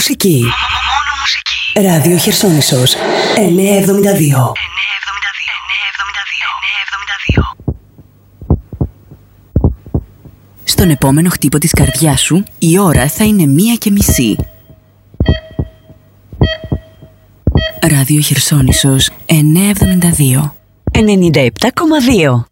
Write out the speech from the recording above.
μουσική. Ράδιο Χερσόνησος 972. Στον επόμενο χτύπο της καρδιάς σου, η ώρα θα είναι 1:30. Ράδιο Χερσόνησος 972. 97,2.